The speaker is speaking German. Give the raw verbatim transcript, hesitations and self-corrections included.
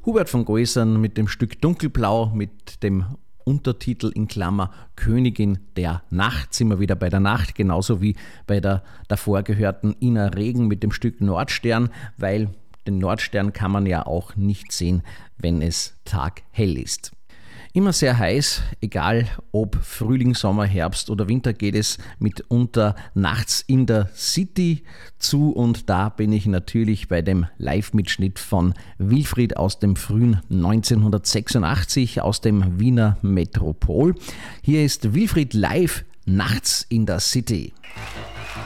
Hubert von Geusern mit dem Stück Dunkelblau mit dem Untertitel in Klammer Königin der Nacht. Sind wir wieder bei der Nacht, genauso wie bei der davor gehörten Ina Regen mit dem Stück Nordstern, weil den Nordstern kann man ja auch nicht sehen, wenn es taghell ist. Immer sehr heiß, egal ob Frühling, Sommer, Herbst oder Winter, geht es mitunter nachts in der City zu und da bin ich natürlich bei dem Live-Mitschnitt von Wilfried aus dem frühen neunzehnhundertsechsundachtzig aus dem Wiener Metropol. Hier ist Wilfried live nachts in der City.